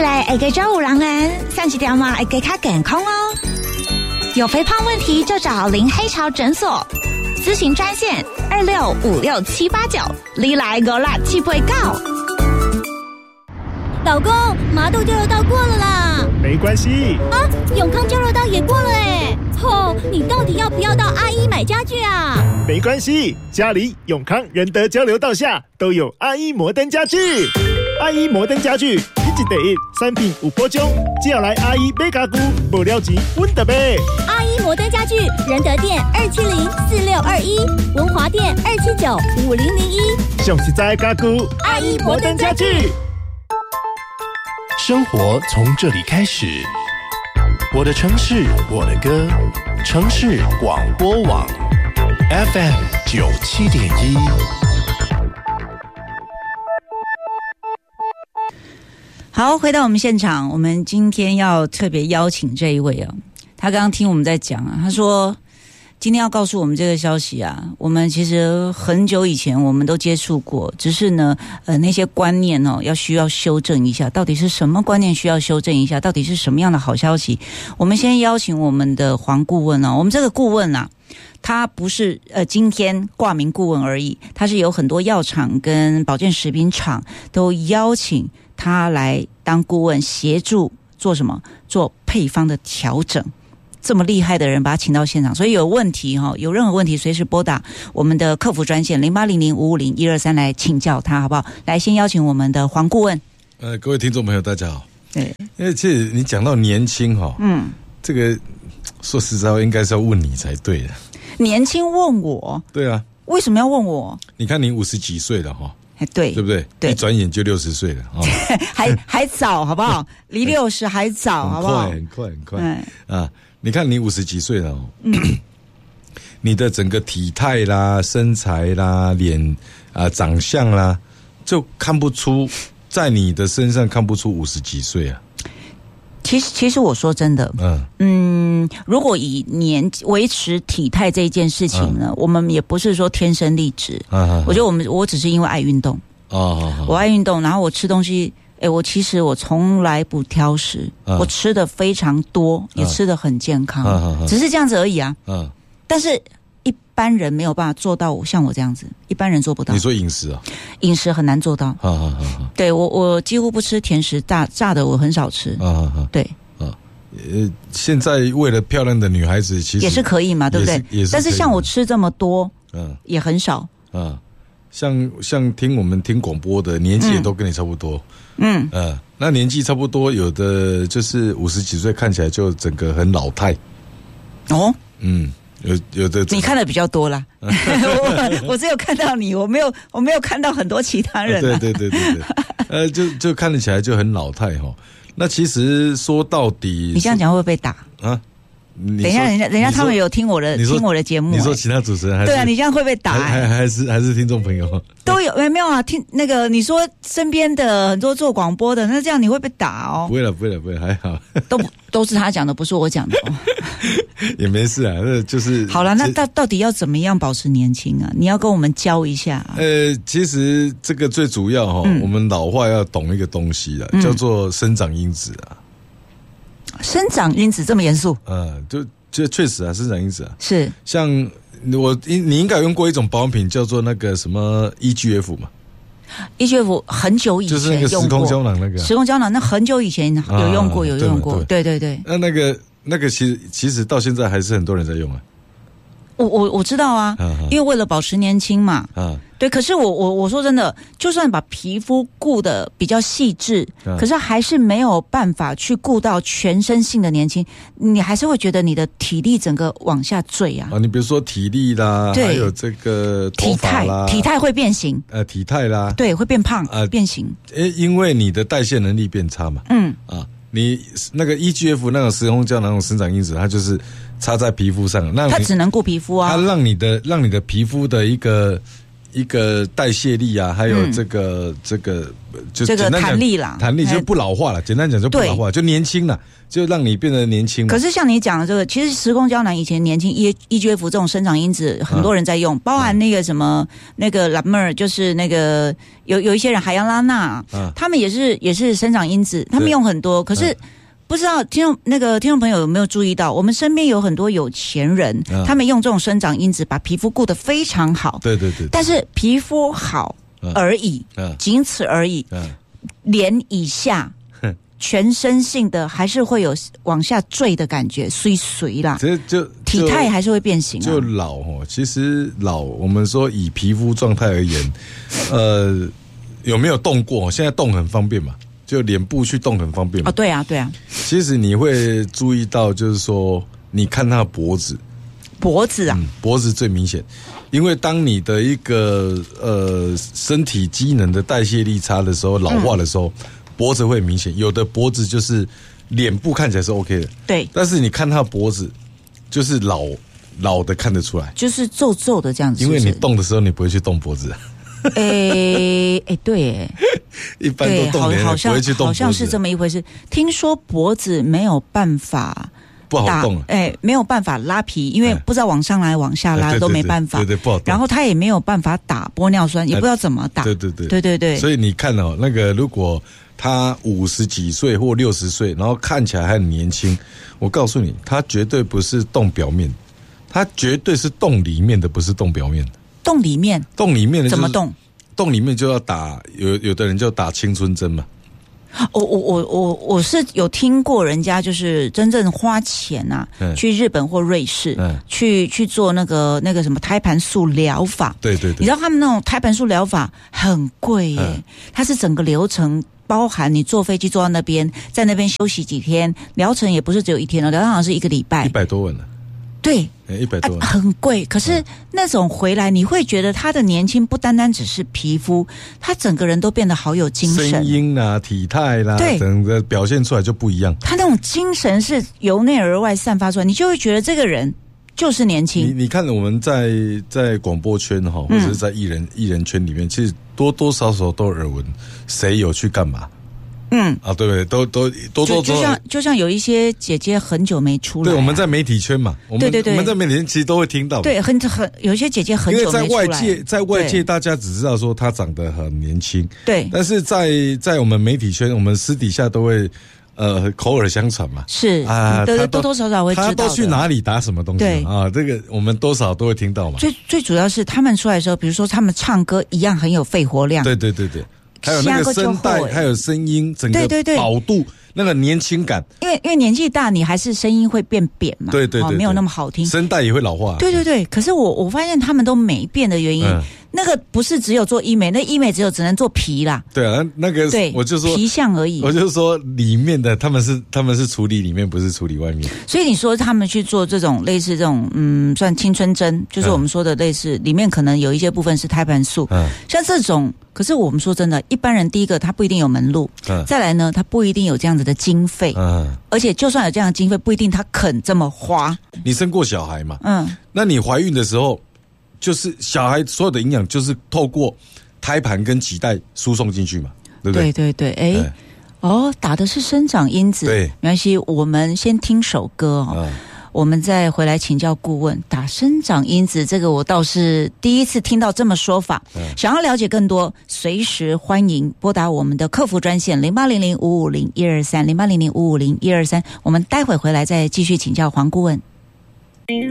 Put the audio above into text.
来会给照顾人人，上一条嘛会给较健康哦。有肥胖问题就找林黑潮诊所，咨询专线26567892，你来56789。 老公，麻豆交流道过了啦。 没关系啊，永康交流道也过了哎。你到底要不要到阿姨买家具啊？ 没关系，家里永康仁德交流道下都有阿姨摩登家具。阿姨摩登家具，一第一产品有保障，只要来阿姨买家具，无了钱阮就买。 阿姨摩登家具，仁德店2704621，文华店2795001。 上实在的家具， 阿姨摩登家具。 生活从这里开始，我的城市，我的歌，城市广播网 FM97.1。 好，回到我们现场，我们今天要特别邀请这一位啊，他刚刚听我们在讲啊，他说今天要告诉我们这个消息啊，我们其实很久以前我们都接触过，只是呢那些观念哦需要修正一下，到底是什么观念需要修正一下，到底是什么样的好消息。我们先邀请我们的黄顾问啊，我们这个顾问啊，他不是今天挂名顾问而已，他是有很多药厂跟保健食品厂都邀请他来当顾问，协助做什么？做配方的调整。这么厉害的人把他请到现场，所以有问题有任何问题随时拨打我们的客服专线0800550123来请教他，好不好？来，先邀请我们的黄顾问。 各位听众朋友大家好。 对， 因为其实你讲到年轻这个说实在话应该是要问你才对的。 年轻问我？对啊。为什么要问我？ 你看你50几岁了对不对？对，一转眼就60岁了还早，好不好？离60还早，好不好？ 很快啊！你看你50几岁了你的整个体态啦、身材啦、脸长相啦，就看不出，在你的身上看不出50几岁啊。 其实我说真的，如果以维持体态这一件事情呢，我们也不是说天生丽质。我觉得我只是因为爱运动我爱运动，然后我吃东西，我从来不挑食，我吃的非常多，也吃的很健康，只是这样子而已啊。但是一般人没有办法做到像我这样子，一般人做不到。 你说饮食啊？饮食很难做到。对，我几乎不吃甜食，炸的我很少吃。对。 现在为了漂亮的女孩子，其实也是可以嘛，对不对？但是像我吃这么多，也很少。 像听我们听广播的年纪也都跟你差不多。那年纪差不多，有的就是50几岁，看起来就整个很老态。有的你看的比较多啦。我只有看到你，我没有看到很多其他人。 对，就看得起来就很老态那其实说到底， 你这样讲会不会被打啊？等一下，人家他们有听我的节目。 你说其他主持人还是？ 对啊，你这样会被打还是听众朋友都有没有啊？听那个你说身边的很多做广播的，那这样你会被打哦？ 不会了，还好。 都是他讲的，不是我讲的也没事啊，那就是好了。那到底要怎么样保持年轻啊？你要跟我们教一下。 其实这个最主要我们老话要懂一个东西啦，叫做生长因子啊。 生长因子这么严肃？ 就确实啊，生长因子啊， 是像你应该有用过一种保养品，叫做那个什么 EGF 嘛。 EGF 很久以前就是那个时空胶囊时空胶囊，那很久以前有用过，对。 那个其实到现在还是很多人在用啊。 我知道啊，因为为了保持年轻嘛。对，可是我说真的，就算把皮肤顾得比较细致，可是还是没有办法去顾到全身性的年轻，你还是会觉得你的体力整个往下坠啊。 你比如说体力啦，还有这个头发啦， 体态会变形。 体态啦， 对，会变胖，变形。 因为你的代谢能力变差嘛。你那个 EGF 那种时空胶囊那种生长因子，它就是插在皮肤上，它只能顾皮肤啊， 它让你的皮肤的一一个代谢力啊，还有这个就这个弹力啦， 弹力就不老化了。简单讲就不老化，就年轻了，就让你变得年轻。 可是像你讲的这个，其实时空胶囊以前年轻 EGF 这种生长因子，很多人在用，包含那个什么那个拉妹儿，就是那个有一些人海洋拉娜，他们也是生长因子，他们用很多，可是。不知道听众朋友有没有注意到，我们身边有很多有钱人，他们用这种生长因子把皮肤顾得非常好。 对。 但是皮肤好而已，仅此而已。脸以下，全身性的还是会有往下坠的感觉，随啦。就体态还是会变形。 就老哦，其实老，我们说以皮肤状态而言，有没有动过？现在动很方便嘛。就脸部去动很方便嘛？ 对啊。 其实你会注意到，就是说，你看他的脖子啊，脖子最明显，因为当你的一个身体机能的代谢力差的时候，老化的时候，脖子会明显。有的脖子就是脸部看起来是 OK 的，对，但是你看他的脖子，就是老的看得出来， 就是皱皱的这样子。 因为你动的时候，你不会去动脖子。 对， 一般都动脸，不会去动脖子，好像是这么一回事。听说脖子没有办法不好动， 没有办法拉皮，因为不知道往上拉、往下拉都没办法， 对，不好动。 然后他也没有办法打玻尿酸，也不知道怎么打。对。 所以你看哦，那个如果他50几岁或60岁，然后看起来还很年轻，我告诉你，他绝对不是动表面，他绝对是动里面的，不是动表面的。动里面的怎么动？ 动里面就要打，有的人就打青春针嘛。 我是有听过人家就是真正花钱啊，去日本或瑞士，去做那个什么胎盘素疗法。对。你知道他们那种胎盘素疗法很贵耶，它是整个流程。包含你坐飞机坐到那边，在那边休息几天，疗程也不是只有1天了，疗程好像是1个礼拜 ，100多万了。 对 ，100多万， 很贵。可是那种回来，你会觉得他的年轻不单单只是皮肤，他整个人都变得好有精神， 声音啦、体态啦，对，整个表现出来就不一样。 他那种精神是由内而外散发出来，你就会觉得这个人就是年轻。 你看我们在广播圈哈，或者是在艺人圈里面，其实多多少少都有耳闻，谁有去干嘛。对不对？都就像有一些姐姐很久没出来， 对，我们在媒体圈嘛，对，我们在媒体圈其实都会听到， 对，很有一些姐姐很久没出来， 因为在外界大家只知道说她长得很年轻， 对， 但是在我们媒体圈，我们私底下都会口耳相传嘛， 是啊，多多少少会知道他都去哪里打什么东西，对啊，这个我们多少都会听到嘛。 最主要是他们出来的时候，比如说他们唱歌一样很有肺活量， 对。还有那个声带，还有声音，整个饱度，那个年轻感。因为年纪大，你还是声音会变扁嘛，对，没有那么好听， 声带也会老化。 对。可是我发现他们都没变的原因，那个不是只有做医美，那医美只能做皮啦。 对啊，那个我就说皮相而已。 我就说里面的他们是处理里面，不是处理外面。 所以你说他们去做这种类似这种算青春针，就是我们说的类似，里面可能有一些部分是胎盘素，像这种。可是我们说真的，一般人第一个他不一定有门路，再来呢，他不一定有这样子的经费，而且就算有这样的经费，不一定他肯这么花。 你生过小孩嘛？那你怀孕的时候，就是小孩所有的营养就是透过胎盘跟脐带输送进去嘛，对不对？ 对，打的是生长因子，对，没关系，我们先听首歌哦。我们再回来请教顾问，打生长因子这个我倒是第一次听到这么说法。想要了解更多，随时欢迎拨打我们的客服专线0800550123 0800550123。我们待会回来再继续请教黄顾问。